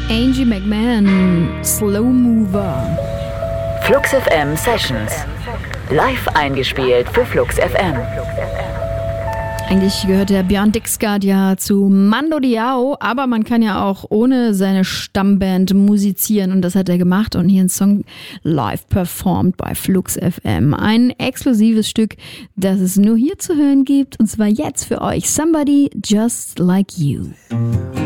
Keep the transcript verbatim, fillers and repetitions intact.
Angie McMahon, Slow Mover. Flux F M Sessions. Live eingespielt für Flux F M. Eigentlich gehört der Björn Dixgard ja zu Mando Diao, aber man kann ja auch ohne seine Stammband musizieren und das hat er gemacht und hier ein Song live performt bei Flux F M. Ein exklusives Stück, das es nur hier zu hören gibt und zwar jetzt für euch. Somebody Just Like You.